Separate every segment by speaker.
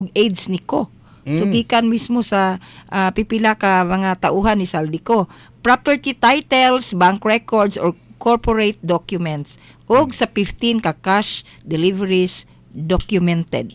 Speaker 1: AIDS niko. So gikan mismo sa pipila ka mga tauhan ni Saldico. Property titles, bank records or corporate documents. Og sa 15 ka cash deliveries documented.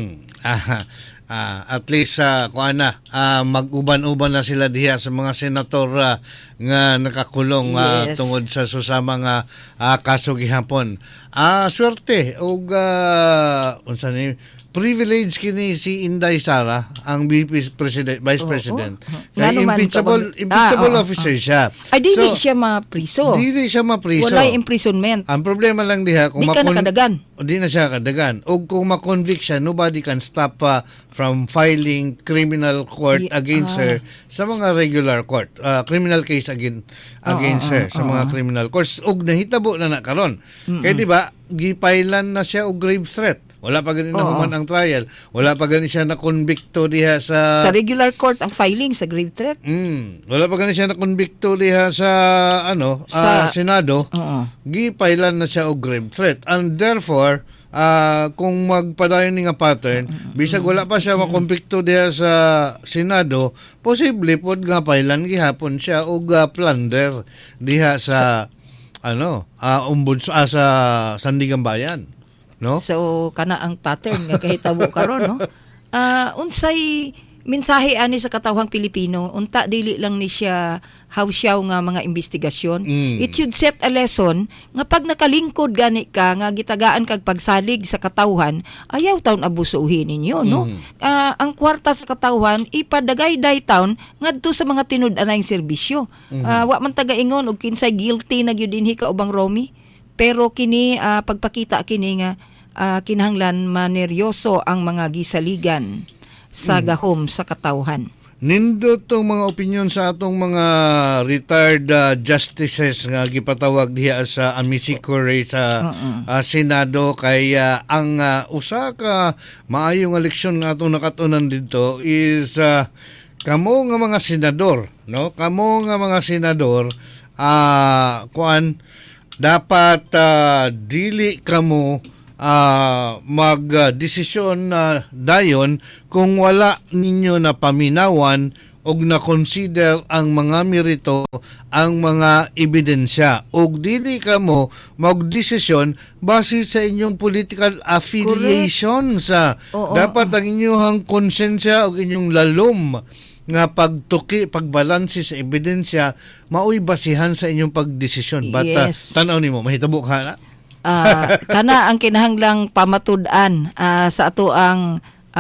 Speaker 2: At least mag-uban-uban na sila diha sa mga senator nga nakakulong tungod sa susama nga kaso gihapon. Swerte og unsa ni privilege kini si Inday Sara, ang Vice President. Kaya impeachable officer siya.
Speaker 1: Ay, dili siya mapriso.
Speaker 2: Dili siya mapriso.
Speaker 1: Wala imprisonment.
Speaker 2: Ang problema lang diha, kung
Speaker 1: di ka nakadagan.
Speaker 2: Di na siya kadagan. O kung makonvict siya, nobody can stop from filing criminal court against her sa mga regular court. Criminal case against her sa mga criminal courts. Og nahitabo na karon. Kaya di ba, gipailan na siya og grave threat. Wala pa ganin na human ang trial. Wala pa ganin siya na convicto diha sa
Speaker 1: regular court ang filing sa grave threat.
Speaker 2: Wala pa ganin siya na convicto diha sa Senado. Gipailan na siya og grave threat. And therefore, kung magpadayon ni nga pattern, bisag wala pa siya makonbikto diha sa Senado, posible pod nga pailan gihapon siya og plunder diha sa sa Sandigan Bayan. No?
Speaker 1: So kana ang pattern nga kahitabo karon, no? Unsay mensahe ani sa katawhang Pilipino, unta dili lang ni siya hawsyaw nga mga investigasyon. It should set a lesson nga pag nakalingkod gani ka nga gitagaan kag pagsalig sa katawhan, ayaw taon abusuhin ninyo, no? Ang kwarta sa katawhan ipadagayday taon ngadto sa mga tinud-anay serbisyo. Wa man tagaingon og kinsay guilty na gyud dinhi ka ubang Romy, pero kini pagpakita kini nga kinahanglan maneryoso ang mga gisaligan sa gahom sa katawhan.
Speaker 2: Nindot tong mga opinion sa atong mga retired justices nga gipatawag diha sa Amici Corre sa Senado, kay ang usa ka maayong eleksyon nga atong nakatunan dito is kamo nga mga senador, no? Kamo nga mga senador dapat dili kamo mag-desisyon dayon kung wala ninyo na paminawan og na-consider ang mga merito, ang mga ebidensya. Og dili kamo mag-desisyon base sa inyong political affiliations. Dapat ang inyong konsensya og inyong lalom nga pagtuki, pagbalanse sa ebidensya, mao'y basihan sa inyong pagdesisyon. But tanaw nimo, mahitabo ka na?
Speaker 1: Kana ang kinahanglang pamatud-an sa ato ang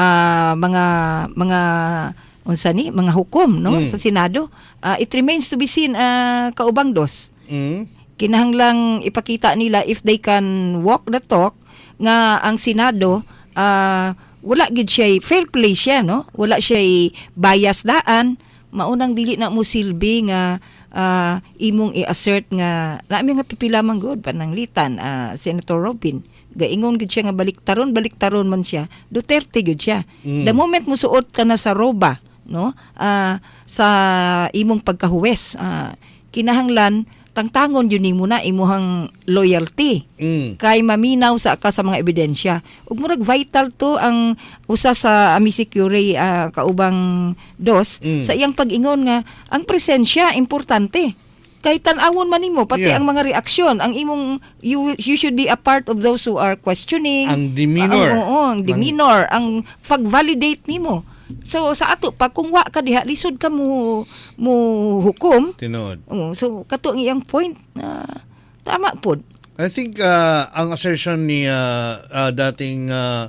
Speaker 1: mga hukom, no, sa Senado. It remains to be seen, kaubang dos. Kinahanglang ipakita nila if they can walk the talk nga ang Senado wala gid siya fair play siya, no? Wala siya bias daan. Maunang dili na mo silbi nga imong i-assert nga naami nga pipila man good pananglitan Senator Robin gaingon gud siya nga baliktaron man siya Duterte gud siya. The moment mo suot ka na sa roba, no, sa imong pagkahuwes, kinahanglan tangtangon yun nimo na imuhang loyalty kay maminaw sa mga ebidensya. Ug murag vital to ang usa sa Amici Corre kaubang dos sa iyang pag-ingon nga ang presensya importante. Kay tan-awon man nimo pati ang mga reaksyon, ang imong you should be a part of those who are questioning.
Speaker 2: Ang demeanor.
Speaker 1: Ang demeanor, ang pag-validate nimo. So sa ato pag kung wa ka diha lisod ka mo hukom
Speaker 2: tinuod.
Speaker 1: So kato ang iyang point tama pod.
Speaker 2: I think ang assertion ni dating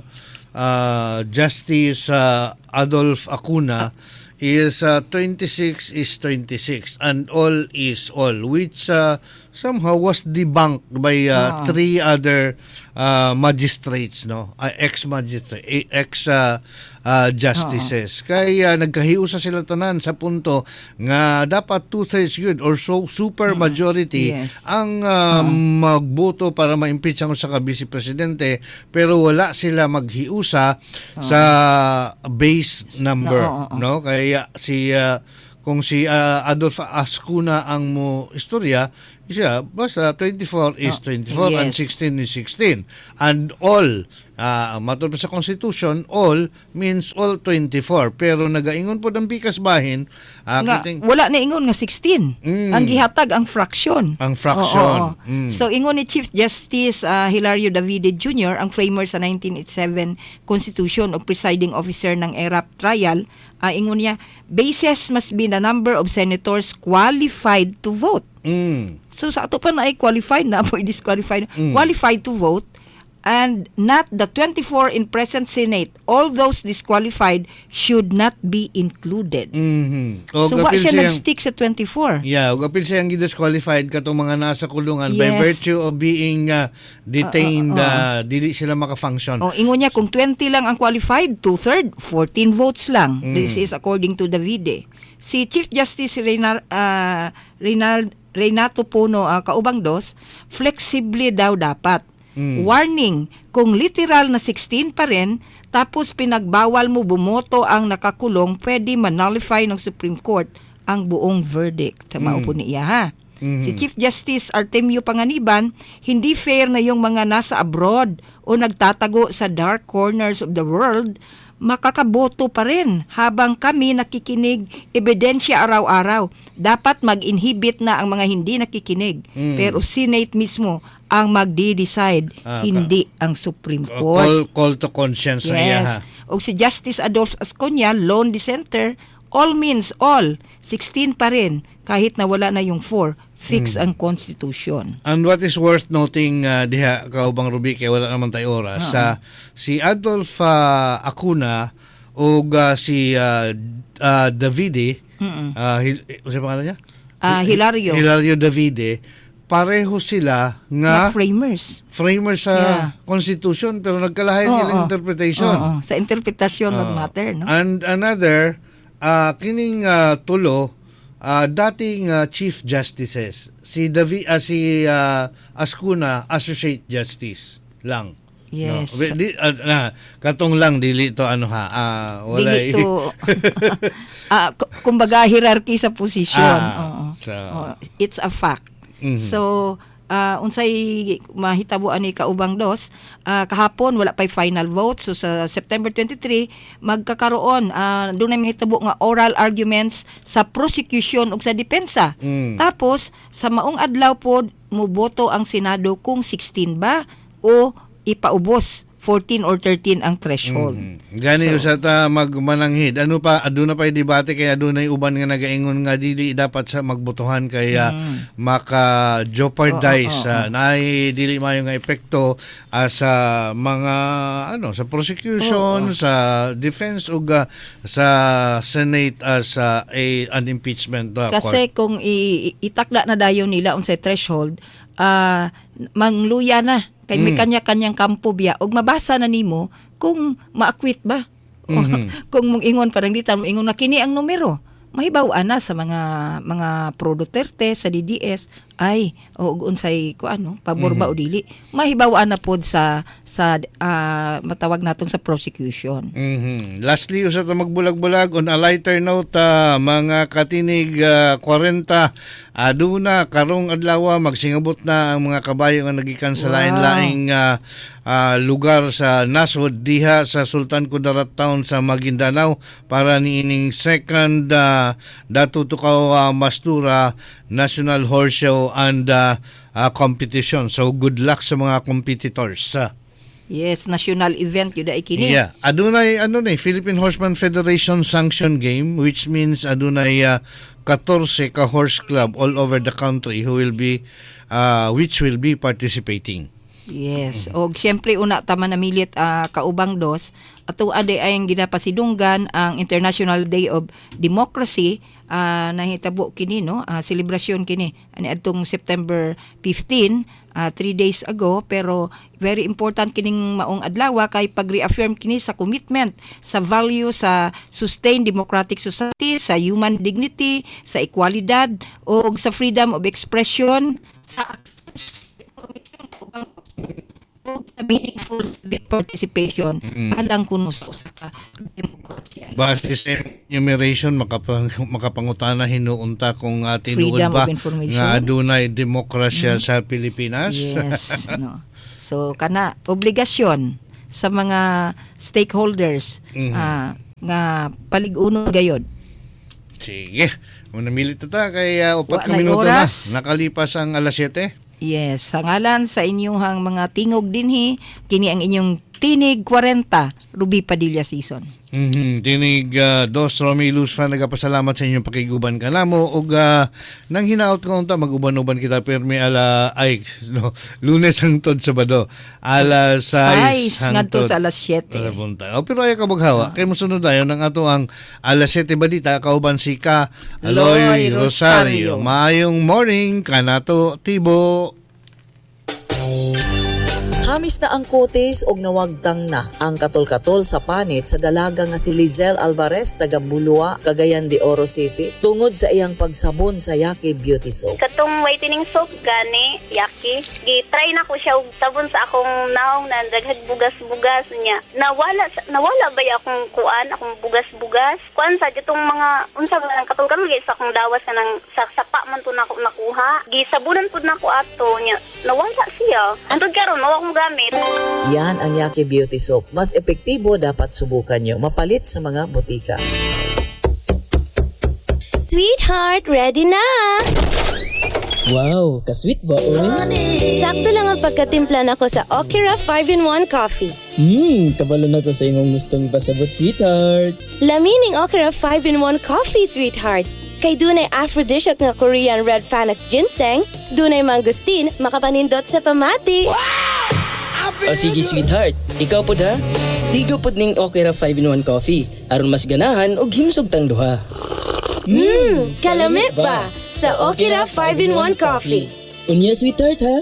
Speaker 2: Justice Adolf Acuna is 26 is 26 and all is all, which somehow was debunked by three other magistrates, no, ex-magistrate, justices. Kaya nagkahiusa sila tanan sa punto nga dapat 2/3 good or so super majority ang magboto para ma-impeach ang usa ka vice presidente, pero wala sila maghiusa sa base number, no? Kaya kung si Adolf Ascuna ang mo istorya, siya basta 24 is 24 and 16 is 16 and all matupad sa Constitution, all means all 24. Pero nagaingon po ng bikas bahin,
Speaker 1: nga, wala na ingon nga 16. Ang gihatag ang fraksyon.
Speaker 2: Ang fraksyon.
Speaker 1: So ingon ni Chief Justice Hilario Davide Jr., ang framer sa 1987 Constitution o presiding officer ng ERAP trial, ingon niya, basis must be the number of senators qualified to vote. So sa ato pa na ay qualified na, po disqualified, qualified to vote, and not the 24 in present Senate. All those disqualified should not be included. So wa siya nag-stick sa 24.
Speaker 2: Yeah, ug apil siyang disqualified katong mga nasa kulungan by virtue of being detained, dili sila maka-function.
Speaker 1: Ingon niya kung 20 lang ang qualified, 2/3, 14 votes lang. This is according to Davide. Si Chief Justice Renato Puno kaubang dos, flexibly daw dapat. Warning, kung literal na 16 pa rin, tapos pinagbawal mo bumoto ang nakakulong, pwede ma-nullify ng Supreme Court ang buong verdict. Sa maupo niya, ha? Si Chief Justice Artemio Panganiban, hindi fair na yung mga nasa abroad o nagtatago sa dark corners of the world, makakaboto pa rin habang kami nakikinig, ebidensya araw-araw. Dapat mag-inhibit na ang mga hindi nakikinig. Pero Senate mismo ang magdi-decide, hindi ang Supreme Court.
Speaker 2: Call to conscience na iya, ha?
Speaker 1: O si Justice Adolfo Asconia, lone dissenter, all means all. 16 pa rin, kahit na wala na yung 4. Fix ang Constitution.
Speaker 2: And what is worth noting, diha, kaubang Ruby, kaya wala naman tayo oras, si Adolf Acuna o si Davide, ano siya pangalan niya? Hilario Davide, pareho sila nga
Speaker 1: framers
Speaker 2: sa Constitution, pero nagkalahay nilang interpretation.
Speaker 1: Sa interpretasyon mag-matter, no?
Speaker 2: And another, kining tulo, dating Chief Justices, si Ascuna, Associate Justice lang.
Speaker 1: Yes.
Speaker 2: No? Katong lang, dili to
Speaker 1: dili to kumbaga hierarchy sa posisyon. It's a fact. So, unsay mahitabuan ni kaubang dos, kahapon wala pa'y final vote. So sa September 23 magkakaroon doon na mahitabo nga oral arguments sa prosecution ug sa depensa. Tapos sa maong adlaw pod moboto ang Senado kung 16 ba o ipaubos 14 or 13 ang threshold.
Speaker 2: Gani sa ta magmananghid. Ano pa, aduna pa debate kaya adunay uban nga nagaingon nga dili dapat sa magbotohan kaya maka-jeopardize naay dili mayo nga epekto sa mga sa prosecution, sa defense ug sa Senate as an impeachment
Speaker 1: Kasi kung itakda na dayon nila unsay threshold, mangluya na kay may kanya-kanyang kampo biya og mabasa na nimo kung ma-acquit ba. Kung mong ingon parang dita mo ingon na kini ang numero, mahibaw-an na sa mga pro Duterte sa DDS ay og unsay pabor ba o dili, mahibaw-an na pod sa matawag natong sa prosecution.
Speaker 2: Lastly, usa ta magbulag-bulag on a lighter note, mga katinig 40 aduna karong adlaw magsingabot na ang mga kabayo nga nagikan sa lain-laing lugar sa nasod diha sa Sultan Kudarat Town sa Maguindanao para niining second Datu Tukaw Mastura National Horse Show and competition. So good luck sa mga competitors.
Speaker 1: Yes, national event yun ay kini.
Speaker 2: Yeah. Adunay Philippine Horseman Federation sanction game, which means adunay 14 ka horse club all over the country which will be participating.
Speaker 1: Yes. O siyempre una tama na milit kaubang dos ato ade ay ang ginapasidunggan ang International Day of Democracy nahitabo kini celebration kini ani adtong September 15 3 days ago, pero very important kining maong adlaw kay pag-reaffirm kini sa commitment sa value sa sustained democratic society, sa human dignity, sa equalidad o sa freedom of expression, sa meaningful participation alang kuno sa usa ka demokrasya.
Speaker 2: Base sa enumeration makapangutana hinuunta kung tinuod ba nga adunay demokrasya sa Pilipinas.
Speaker 1: Yes, no. So kana obligasyon sa mga stakeholders nga paligunon gayod.
Speaker 2: Sige. Manamilit ta kay upat ka
Speaker 1: Wa na
Speaker 2: minuto
Speaker 1: oras.
Speaker 2: na. Nakalipas ang alas 7.
Speaker 1: Yes, sa ngalan sa inyong mga tingog dinhi, kini ang inyong Tinig 40, Ruby Padilla Season.
Speaker 2: Tinig Dos Romy Luzfa, nagapasalamat sa inyong pakiguban ka namo ug nang hinaot ko unta mag-uban-uban kita permi Lunes hangtod Sabado alas 6
Speaker 1: ngadto sa alas 7.
Speaker 2: Pero ay kabughawa kay mosunod dayon ang ato ang alas 7 balita kauban si Ka Aloy Rosario. Maayong morning kanato Tibo.
Speaker 3: Hamis na ang kutis og nawagtang na ang katol-katol sa panit sa dalaga nga si Lizelle Alvarez taga Bulua, Cagayan de Oro City tungod sa iyang pagsabon sa Yaki Beauty Soap.
Speaker 4: Katong whitening soap gani, Yaki, gi-try na ko siya og sabon sa akong naong na daghag bugas-bugas niya. Nawala ba akong akong bugas-bugas? Kuan sa ditong mga unsa man katol-katol sa akong dawas kanang sa sapa man to nako nakuha. Gisabunan pud nako ato niya. Nawala siya. Antod karon mao akong gamit.
Speaker 3: Yan ang Yaki Beauty Soap. Mas epektibo, dapat subukan nyo. Mapalit sa mga botika.
Speaker 5: Sweetheart, ready na!
Speaker 6: Wow, ka-sweet ba, oy?
Speaker 5: Sakto lang ang pagkatimpla nako sa Okira 5-in-1 Coffee.
Speaker 6: Kabalo na ko sa imong gustong ipasabot, sweetheart.
Speaker 5: Lamining Okira 5-in-1 Coffee, sweetheart. Kay dunay aphrodisiac nga Korean red Panax ginseng, dunay mangustin, makapanindot sa pamati.
Speaker 6: O sige, sweetheart. Ikaw po da? Ligo po ning Okira 5-in-1 Coffee. Aron mas ganahan og himsog tang duha.
Speaker 5: Kalamit ba sa Okira 5-in-1 Coffee?
Speaker 6: Unya, sweetheart, ha?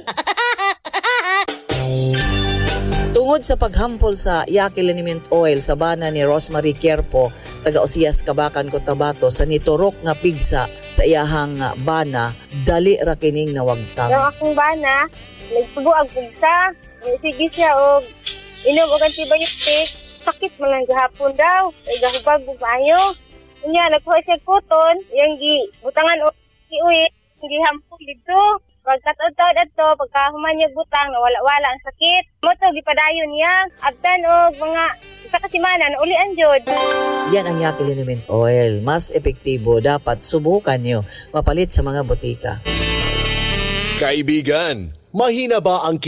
Speaker 3: Tungod sa paghampol sa Yaki Liniment Oil sa bana ni Rosemary Querpo, taga Osias, Kabakan, Cotabato, sa niturok nga pigsa sa iyahang bana, dali ra kining nawagtang.
Speaker 4: Ang akong bana, nagsubo ang pugsa. Sige siya og inom og antibiotic. Sakit man lang gahapon daw. Ay gahubag og maayo. Unya nagkuha siya kuton, yang butangan og iuwi, gihampol dito. Pagkataod-taod ato, pagkahuman niya butang, nawala-wala ang sakit. Moto gipadayon niya. Abtan og mga isa ka semana na uli ang jod.
Speaker 3: Yan ang Yaki Liniment Oil. Mas epektibo, dapat subukan nyo. Mapalit sa mga botika.
Speaker 7: Kaibigan, mahina ba ang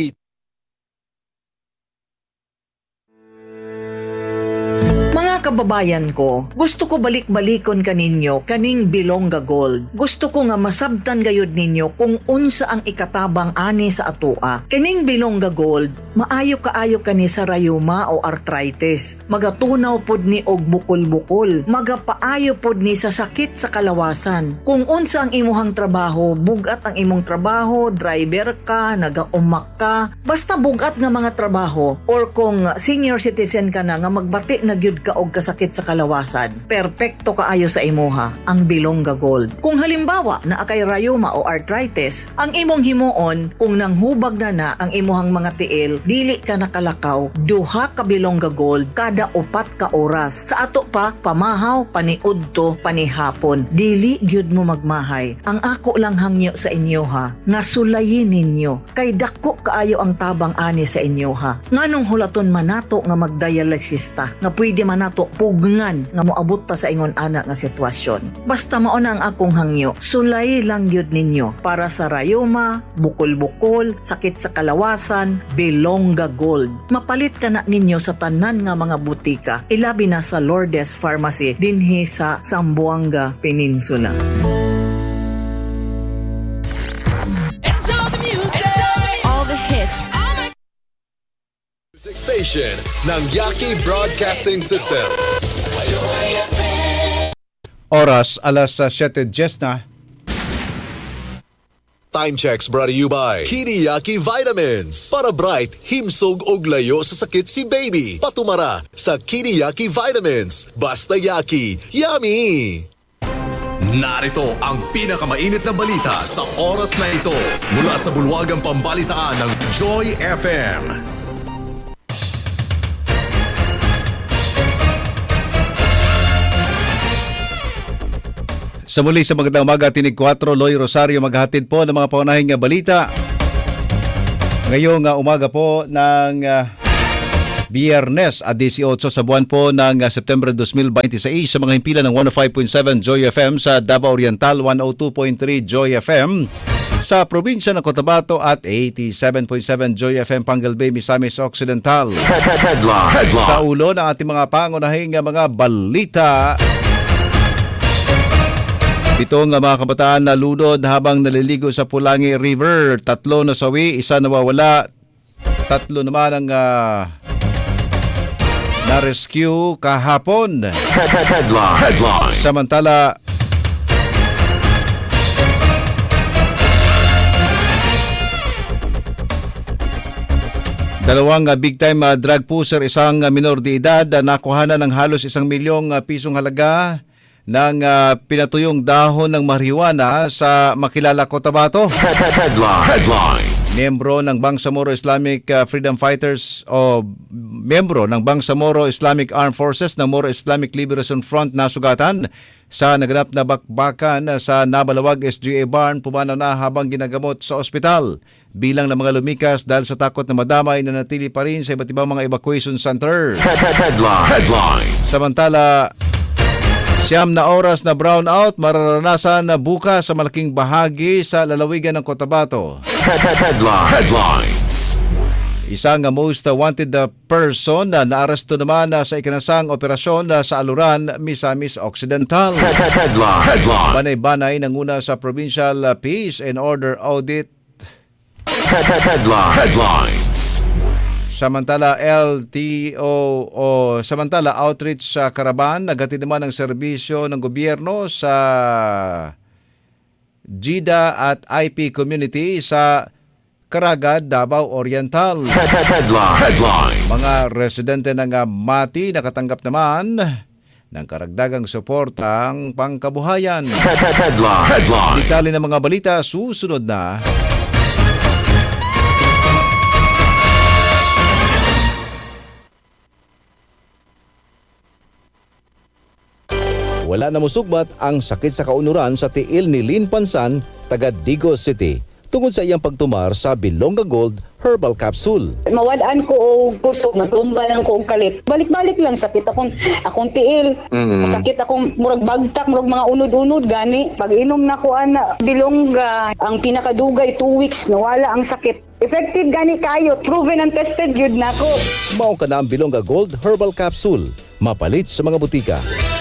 Speaker 8: Mga kababayan ko, gusto ko balik-balikon kaninyo kaning Bilonga Gold. Gusto ko nga masabtan gayud ninyo kung unsa ang ikatabang ani sa atua. Kaning Bilonga Gold, maayo kaayo kani sa rayuma o arthritis. Magatunaw pod ni og bukol-bukol. Magapaayo pod ni sa sakit sa kalawasan. Kung unsa ang imuhang trabaho, bugat ang imong trabaho, driver ka, nagaumak ka, basta bugat nga mga trabaho, or kung senior citizen ka na nga magbati na gyud ka og kasakit sa kalawasan, perpekto kaayo sa imuha ang Bilonga Gold. Kung halimbawa na akay rayuma o arthritis, ang imong himuon kung nanghubag na ang imuhang mga tiil, dili ka nakalakaw, duha ka Bilonga Gold kada 4 ka oras. Sa ato pa, pamahaw, paniudto, panihapon, dili gyud mo magmahay. Ang ako lang hangyo sa inyo ha, nga sulayin ninyo, kay dako kaayo ang tabang ani sa inyo ha. Nganong hulaton manato nga magdialysista, nga pwede manato pugngan nga moabot ta sa ingon ana nga sitwasyon. Basta mao na ang akong hangyo, sulay lang gyud ninyo para sa rayuma, bukol-bukol, sakit sa kalawasan, Bilonga Gold. Mapalit ka na ninyo sa tanan nga mga butika, ilabi na sa Lourdes Pharmacy dinhi sa Zamboanga Peninsula.
Speaker 5: All the hits.
Speaker 7: music station ng Yaki Broadcasting System?
Speaker 9: Oras, alas 7:10 na.
Speaker 7: Time checks brought to you by Kini-Yaki Vitamins. Para bright, himsog og layo sa sakit si baby. Patumara sa Kini-Yaki Vitamins. Basta Yaki, yummy! Narito ang pinakamainit na balita sa oras na ito mula sa bulwagang pambalitaan ng Joy FM.
Speaker 9: Sa muli sa magandang umaga, Tinig 4, Loy Rosario maghatid po ng mga paunahing balita. Ngayong umaga po ng Biyernes at 18 sa buwan po ng September 2026 sa mga himpilan ng 105.7 Joy FM sa Davao Oriental, 102.3 Joy FM sa probinsya ng Cotabato at 87.7 Joy FM Pangal Bay, Misamis Occidental. Sa ulo ng ating mga pangunahing mga balita, pitong mga kabataan nalunod habang naliligo sa Pulangi River. 3 nasawi, 1 nawawala, 3 naman ang na-rescue kahapon. Samantala, dalawang big-time drug pusher, isang minor de edad, nakuhanan ng halos 1 milyong pisong halaga ng pinatuyong dahon ng marijuana sa Makilala, Cotabato. Miyembro ng Bangsamoro Islamic Freedom Fighters o miyembro ng Bangsamoro Islamic Armed Forces ng Moro Islamic Liberation Front na sugatan sa naganap na bakbakan sa Nabalawag SGA Barn, pumanaw na habang ginagamot sa ospital. Bilang ng mga lumikas dahil sa takot na madamay na natili pa rin sa iba't ibang mga evacuation center. Samantala, 9 na oras na brownout mararanasan na bukas sa malaking bahagi sa lalawigan ng Cotabato. Isang most wanted person na naaresto naman sa ikinasang operasyon sa Aluran, Misamis Occidental. Banay-banay nanguna sa Provincial Peace and Order Audit. Samantala, samantala outreach sa Caravan, nagatid naman ang serbisyo ng gobyerno sa GIDA at IP community sa Karagad, Davao Oriental. Mga residente ng Mati nakatanggap naman ng karagdagang suportang pangkabuhayan. Detalye ng mga balita susunod na.
Speaker 10: Wala na musugbat ang sakit sa kaunuran sa tiil ni Lynn Pansan, taga Digos City, tungod sa iyang pagtumar sa Bilonga Gold Herbal Capsule.
Speaker 11: Mawadaan ko og kusog, matumba lang ko og kalit. Balik-balik lang sakit akong tiil. Sakit akong murag bagtak, murag mga unod-unod gani. Pag inom na ko ana Bilonga, ang pinakadugay 2 weeks nawala ang sakit. Effective gani kayo, proven and tested gyud nako.
Speaker 10: Mao ka na ang Bilonga Gold Herbal Capsule, mapalit sa mga butika.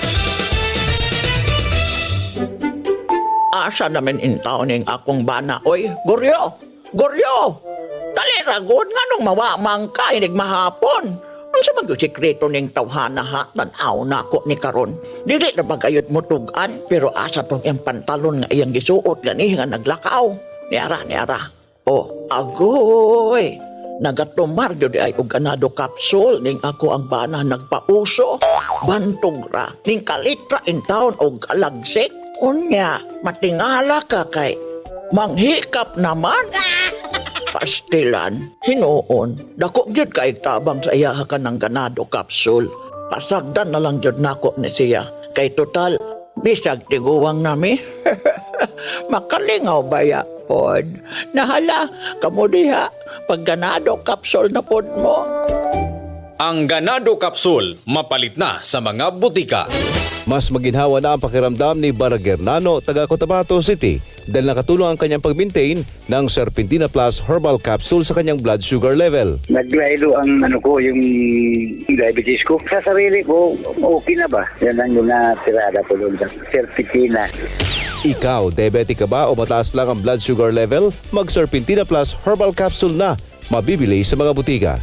Speaker 12: Asa namin intaw ning akong bana, oy, Goryo! Dali ragod, nga nung mawamang ka, inig mahapon. Ang sa mag-sikreto ning tawhana ha, tanaw na ako ni karon. Dili na bagayot mo tugan, pero asa tong iyang pantalon nga iyang gisuot gani nga naglakaw. Niara. Oh, agoy! Nagatumar yun ay og ganado kapsul ning ako ang bana nagpauso. Bantog ra, ning kalitra in town og kalagsik. Unya, matingala ka kay manghikap naman. Pastilan, hinuon, dako gyud kay tabang sa iya ka ng ganado kapsul. Pasagdan na lang gyud nako ni siya. Kay total, bisag tiguwang nami. Makalingaw baya pod. Nahala, kamo diha, pag ganado kapsul na pod mo.
Speaker 13: Ang ganado kapsul, mapalit na sa mga butika.
Speaker 10: Mas maginhawa na ang pakiramdam ni Baragernano, taga Cotabato City, dahil nakatulong ang kanyang pag-maintain ng Serpentina Plus Herbal Capsule sa kanyang blood sugar level.
Speaker 14: Naglaylo ang yung diabetes ko. Sa sarili ko, okay na ba? Yan ang yung natirada ko doon sa Serpentina.
Speaker 10: Ikaw, diabetic ka ba o mataas lang ang blood sugar level? Mag-Serpentina Plus Herbal Capsule na, mabibili sa mga butika.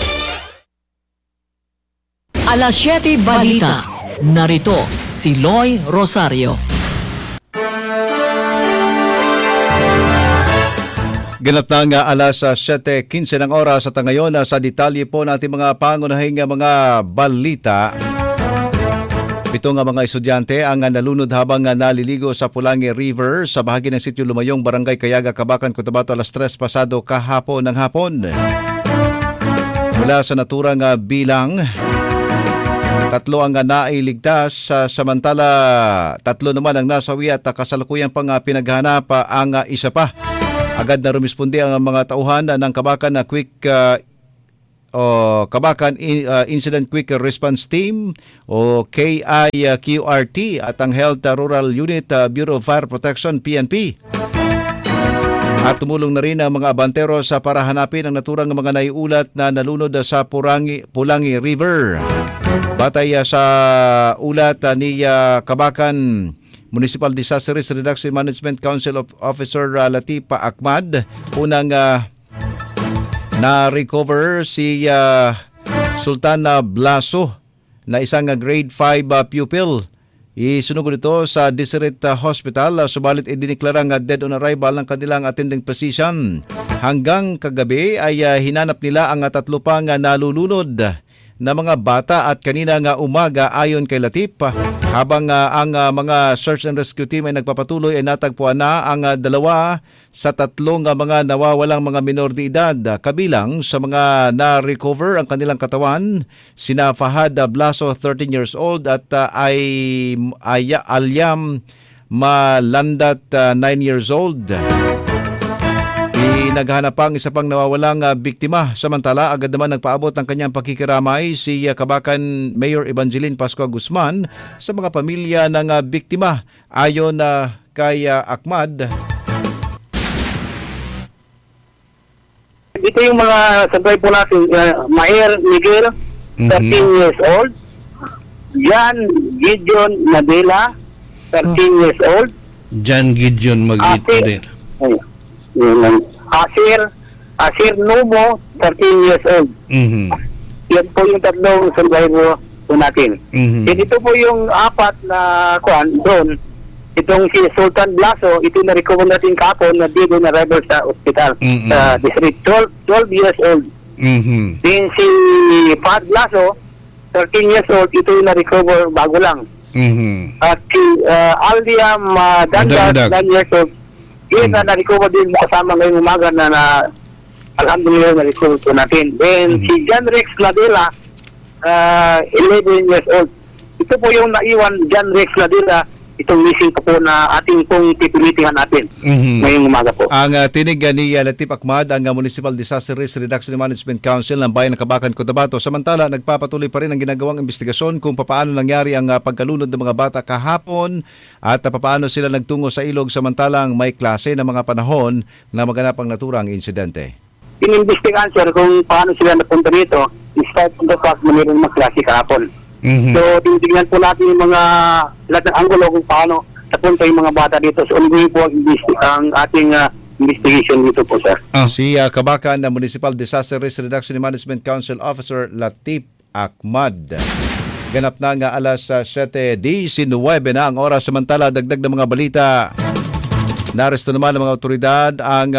Speaker 15: Alas 7 Balita. Narito si Loy Rosario.
Speaker 9: Ganap na nga alas 7:15 ng oras at ngayon sa detalye po natin mga pangunahing mga balita. 7 nga mga estudyante ang nalunod habang naliligo sa Pulangi River sa bahagi ng Sitio Lumayong, Barangay Kayaga, Kabakan, Cotabato alas 3 pasado kahapon ng hapon. Mula sa naturang bilang, 3 ang nailigtas, samantala 3 naman ang nasawi at kasalukuyang pang pinaghanap ang isa pa. Agad na rumisponde ang mga tauhan ng Kabakan na Kabakan Incident Quick Response Team o KIQRT at ang Health Rural Unit Bureau of Fire Protection PNP. At tumulong na rin ang mga abantero para hanapin ang naturang mga naiulat na nalunod sa Pulangi River. Batay sa ulat ni Kabakan Municipal Disaster Risk Reduction Management Council Officer Latif Ahmad, unang na-recover si Sultan Blaso na isang grade 5 pupil. Isunugod ito sa Deseret Hospital, subalit idiniklarang dead on arrival ng kanilang attending physician. Hanggang kagabi ay hinanap nila ang 3 pang nalulunod na mga bata at kanina nga umaga ayon kay Latif. Habang ang mga search and rescue team ay nagpapatuloy ay natagpuan na ang 2 sa 3 mga nawawalang mga minor de edad. Kabilang sa mga na-recover ang kanilang katawan, sina Fahad Blaso, 13 years old at Alyam Malandat, 9 years old. Naghanap ang isa pang nawawalang biktima. Samantala, agad naman nagpaabot ng kanyang pakikiramay si Kabakan Mayor Evangeline Pascua Guzman sa mga pamilya ng biktima. Ayon kay Ahmad,
Speaker 14: ito yung mga sabay po natin, Maher Miguel, 13 years old, Jan Gideon Nadela, 13 years old,
Speaker 2: Jan Gideon Nadela,
Speaker 14: Asir Numo, 13 years old. Yan po yung 3 survivor po natin. And ito po yung 4 na doon. Itong si Sultan Blaso, ito na-recover natin kahapon na dito na arrival sa hospital. Sa district, 12 years old. Then si Fahad Blaso, 13 years old, ito yung na-recover bago lang. At si Aldiam Dandag, 9 years old, yun na na-recover din kasama ngayong umaga na alhamdulillah na-recover po natin. Then si John Rex Ladela, 11 years old. Ito po yung naiwan, John Rex Ladela, itong missing po na ating pong pipilitihan natin ngayong umaga po.
Speaker 9: Ang tinig ni Latif Ahmad, ang Municipal Disaster Risk Reduction Management Council ng Bayan ng Kabakan, Cotabato. Samantala, nagpapatuloy pa rin ang ginagawang investigasyon kung paano nangyari ang pagkalunod ng mga bata kahapon at paano sila nagtungo sa ilog samantalang may klase ng mga panahon na maganap ang naturang insidente.
Speaker 14: Inimbestigahan sir kung paano sila napunta dito despite the fact na mayroong magklase kahapon. So, tinitignan po natin yung mga lahat ng anggulo kung paano napunta yung mga bata dito. So, ongoing po ang ating investigation dito po, sir.
Speaker 9: Si Kabakan na Municipal Disaster Risk Reduction Management Council Officer Latif Ahmad. Ganap na nga alas 7:19 na ang oras. Samantala, dagdag na mga balita. Naresto naman ng mga otoridad ang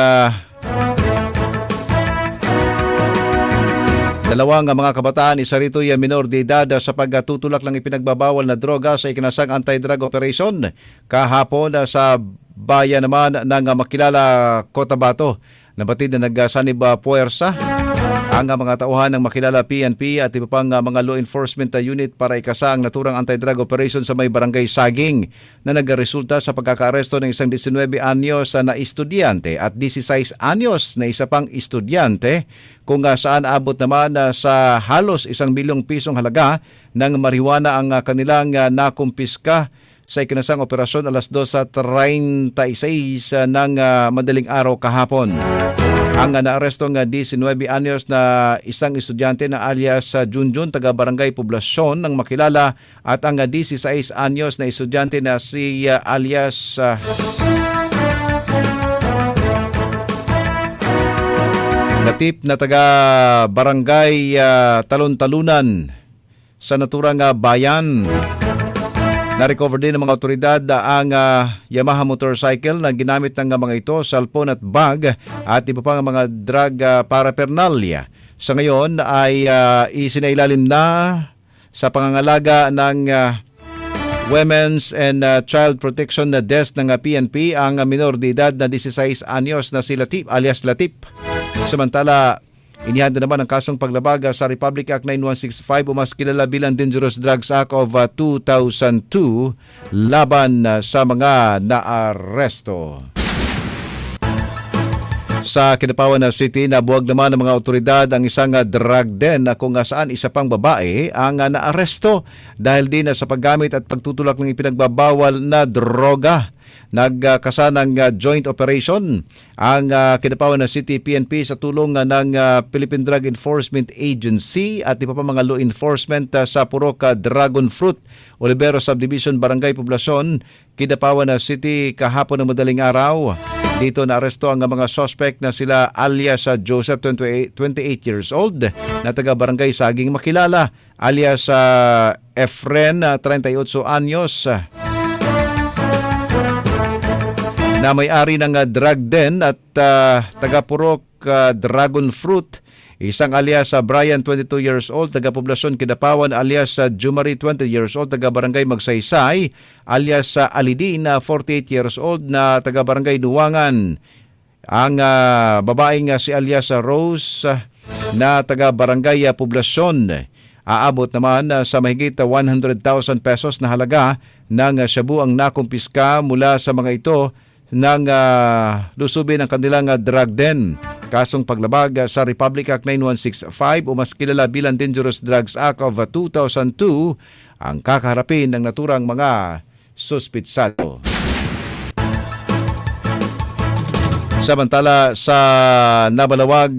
Speaker 9: 2 mga kabataan, isa rito ay minor de edad sa pagtutulak ng ipinagbabawal na droga sa ikinasang anti-drug operation kahapon sa bayan naman ng Makilala, Cotabato. Nabatid na nagsanib puwersa ang mga tauhan ng Makilala PNP at iba pang mga law enforcement unit para ikasa ang naturang anti-drug operation sa may barangay Saging na nagresulta sa pagkakaaresto ng isang 19 anyos na estudyante at 16 anyos na isa pang estudyante kung saan abot naman sa halos 1 milyong pisong halaga ng marijuana ang kanilang nakumpiska sa ikinasang operasyon alas 2:36 ng madaling araw kahapon. Ang naarestong 19 anyos na isang estudyante na alias Junjun, taga Barangay Poblasyon ng Makilala, at ang 16 anyos na estudyante na si alias Latif na taga Barangay Talon-Talunan sa naturang bayan. Na-recover din ng mga otoridad ang Yamaha motorcycle na ginamit ng mga ito, cellphone at bag at iba pang mga drug paraphernalia. Sa ngayon ay isinailalim na sa pangangalaga ng Women's and Child Protection Desk ng PNP ang minor de edad na 16 anyos na si Latif alias Latif. Samantala, inihanda naman ang kasong paglabag sa Republic Act 9165 o mas kilala bilang Dangerous Drugs Act of 2002 laban sa mga naaresto. Sa Kidapawan City, nabuwag naman ng mga otoridad ang isang drug den na kung saan isa pang babae ang naaresto dahil din sa paggamit at pagtutulak ng ipinagbabawal na droga. Nagkasanang joint operation ang Kidapawan City PNP sa tulong ng Philippine Drug Enforcement Agency at iba pa mga law enforcement sa Purok Dragon Fruit, Olivero Subdivision, Barangay Poblacion, Kidapawan City kahapon ng madaling araw. Dito naaresto ang mga suspect na sila alias Joseph, 28 years old, na taga Barangay Saging Makilala, alias Efren, 38 anyos, na may-ari ng drug den at taga Purok Dragon Fruit. Isang alias Brian, 22 years old, taga Poblacion, Kidapawan, alias Jumari, 20 years old, taga Barangay Magsaysay, alias Alidin, 48 years old, na taga Barangay Nuwangan. Ang babaeng si alias Rose, na taga Barangay Poblacion. Aabot naman sa mahigit 100,000 pesos na halaga ng shabu ang nakumpiska mula sa mga ito ng lusubin ng kanilang drug den. Kasong paglabag sa Republic Act 9165 o mas kilala bilang Dangerous Drugs Act of 2002 ang kakaharapin ng naturang mga suspitsado. Samantala sa Nabalawag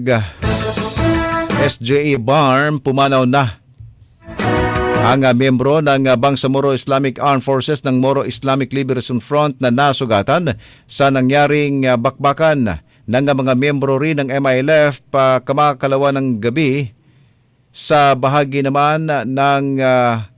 Speaker 9: SJA Barm, pumanaw na ang miyembro ng Bangsamoro Islamic Armed Forces ng Moro Islamic Liberation Front na nasugatan sa nangyaring bakbakan ng mga miyembro rin ng MILF kamakalawa ng gabi sa bahagi naman ng